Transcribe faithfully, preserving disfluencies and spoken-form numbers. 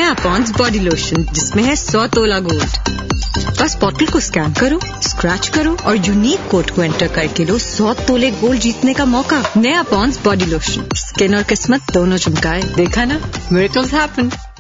नया Pond's body lotion जिसमें है सौ तोला गोल्ड। बस बॉटल को स्कैन करो, स्क्रैच करो और यूनिक कोड को एंटर करके लो सौ तोले गोल्ड जीतने का मौका। नया पॉन्ड्स बॉडी लोशन, स्किन और किस्मत दोनों चमकाए। देखा ना, मिरेकल्स हैपन।